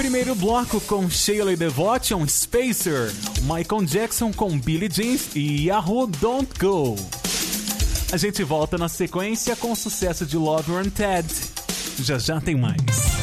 Primeiro bloco com Shayla Devotion, Spacer, Michael Jackson com Billie Jean e Yahoo Don't Go. A gente volta na sequência com o sucesso de Love and Ted. Já já tem mais.